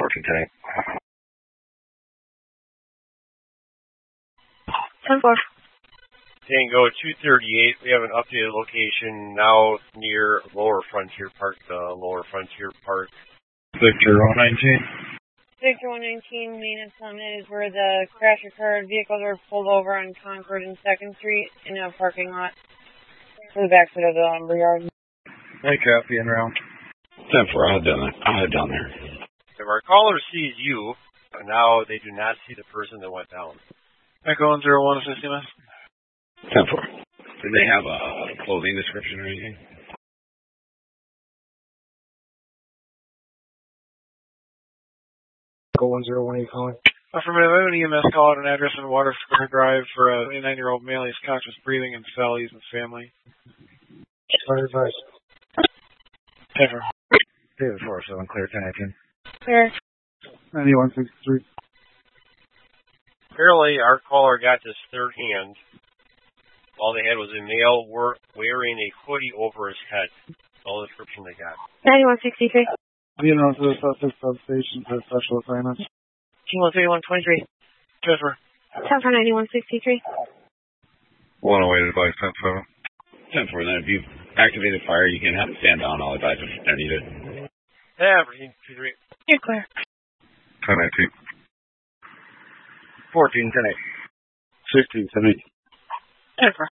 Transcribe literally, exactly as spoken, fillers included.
fourteen ten eight. ten four. Tango two thirty-eight, we have an updated location now near Lower Frontier Park, the Lower Frontier Park. Victor one nineteen. Victor one nineteen, maintenance on is where the crash occurred. Vehicles were pulled over on Concord and second Street in a parking lot to the backside of the lumber yard. Hey, copy and round. ten four, I'll down there. I'll head down there. If our caller sees you, now they do not see the person that went down. Echo one zero one, assisting us. ten four. Did they have a clothing description or anything? Echo one zero one eight calling. Affirmative. I have an E M S call out an address on Water Square Drive for a twenty-nine-year-old male. He's conscious breathing and fell. He's with family. Sorry, advice. ten four. David four seven, clear ten eighteen. Clear. ninety-one sixty-three. Apparently, our caller got this third hand. All they had was a male wearing a hoodie over his head. All the description they got. ninety-one sixty-three. You know, to the South substation for special assignments. Kilo thirty-one twenty-three. ten four. ten four ninety-one sixty-three. One awaited by ten seven. ten four, then if you activated fire, you can have to stand down. I'll advise if they're needed. Yeah, two three. You're clear. ten eighteen. fourteen ten eight. sixteen ten eight. ten four.